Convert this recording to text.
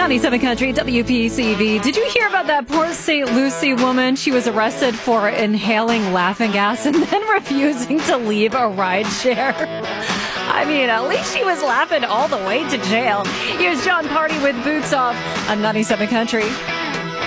97 Country, WPCV. Did you hear about that poor St. Lucie woman? She was arrested for inhaling laughing gas and then refusing to leave a ride share. I mean, at least she was laughing all the way to jail. Here's John Party with Boots Off on 97 Country.